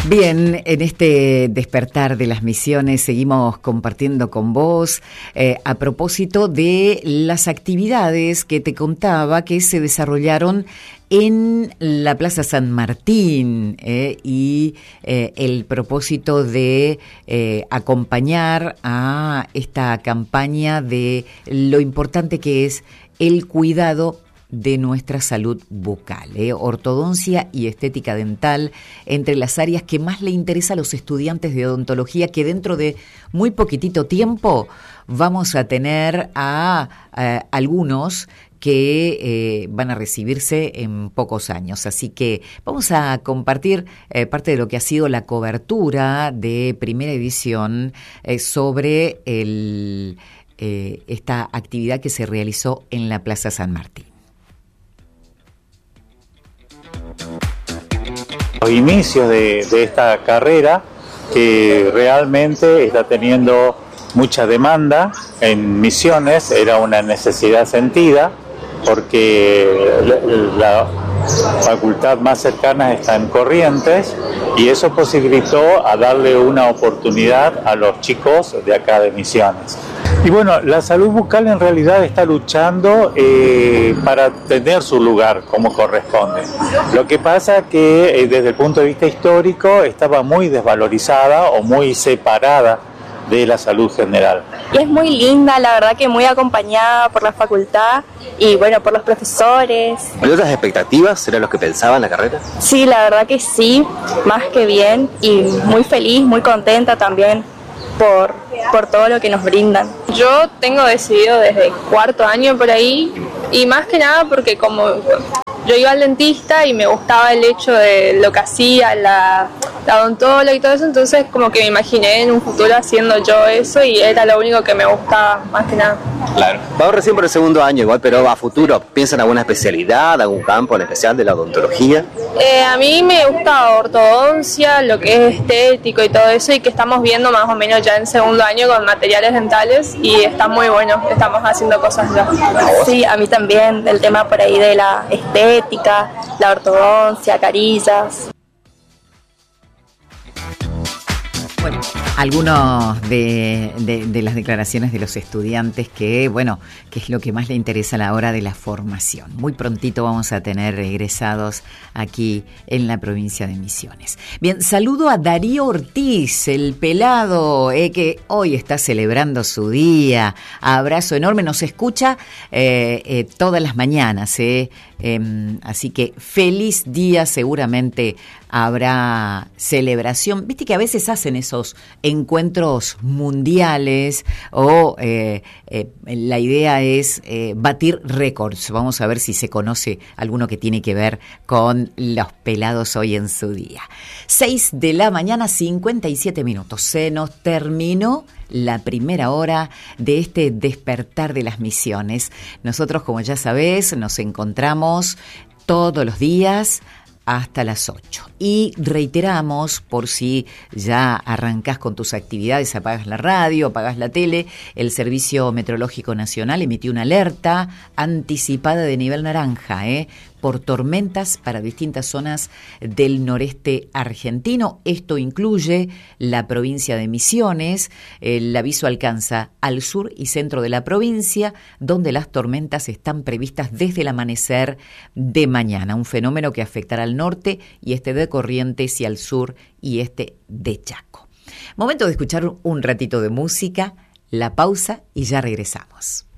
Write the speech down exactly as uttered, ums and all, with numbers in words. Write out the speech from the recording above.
Bien, en este despertar de las misiones seguimos compartiendo con vos eh, a propósito de las actividades que te contaba que se desarrollaron en la Plaza San Martín eh, y eh, el propósito de eh, acompañar a esta campaña de lo importante que es el cuidado de nuestra salud bucal, ¿eh? Ortodoncia y estética dental, entre las áreas que más le interesa a los estudiantes de odontología, que dentro de muy poquitito tiempo vamos a tener a, a algunos que eh, van a recibirse en pocos años. Así que vamos a compartir eh, parte de lo que ha sido la cobertura de primera edición eh, sobre el, eh, esta actividad que se realizó en la Plaza San Martín. Los inicios de, de esta carrera, que realmente está teniendo mucha demanda en Misiones, era una necesidad sentida, porque la, la facultad más cercana está en Corrientes, y eso posibilitó a darle una oportunidad a los chicos de acá de Misiones. Y bueno, la salud bucal en realidad está luchando eh, para tener su lugar como corresponde. Lo que pasa que eh, desde el punto de vista histórico estaba muy desvalorizada o muy separada de la salud general. Y es muy linda, la verdad que muy acompañada por la facultad y bueno, por los profesores. ¿Hay otras expectativas? ¿Era lo que pensaba en la carrera? Sí, la verdad que sí, más que bien, y muy feliz, muy contenta también por, por todo lo que nos brindan. Yo tengo decidido desde cuarto año por ahí, y más que nada porque como yo iba al dentista y me gustaba el hecho de lo que hacía la, la odontóloga y todo eso, entonces como que me imaginé en un futuro haciendo yo eso y era lo único que me gustaba, más que nada. Claro. Vamos recién por el segundo año igual, pero a futuro, ¿piensan alguna especialidad, algún campo en especial de la odontología? Eh, a mí me gusta ortodoncia, lo que es estético y todo eso, y que estamos viendo más o menos ya en segundo año con materiales dentales y está muy bueno, estamos haciendo cosas ya. Sí, a mí también, del tema por ahí de la estética, la ortodoncia, carillas. Bueno, algunos de, de, de las declaraciones de los estudiantes que, bueno, que es lo que más le interesa a la hora de la formación. Muy prontito vamos a tener egresados aquí en la provincia de Misiones. Bien, saludo a Darío Ortiz, el pelado, eh, que hoy está celebrando su día. Abrazo enorme, nos escucha eh, eh, todas las mañanas, eh. Eh, así que feliz día, seguramente habrá celebración. Viste que a veces hacen esos encuentros mundiales o eh, eh, la idea es eh, batir récords. Vamos a ver si se conoce alguno que tiene que ver con los pelados hoy en su día. seis de la mañana, cincuenta y siete minutos. Se nos terminó la primera hora de este despertar de las misiones. Nosotros, como ya sabés, nos encontramos todos los días hasta las ocho. Y reiteramos, por si ya arrancás con tus actividades, apagas la radio, apagas la tele, el Servicio Meteorológico Nacional emitió una alerta anticipada de nivel naranja, ¿eh? por tormentas para distintas zonas del noreste argentino. Esto incluye la provincia de Misiones. El aviso alcanza al sur y centro de la provincia, donde las tormentas están previstas desde el amanecer de mañana. Un fenómeno que afectará al norte y este de Corrientes y al sur y este de Chaco. Momento de escuchar un ratito de música, la pausa y ya regresamos.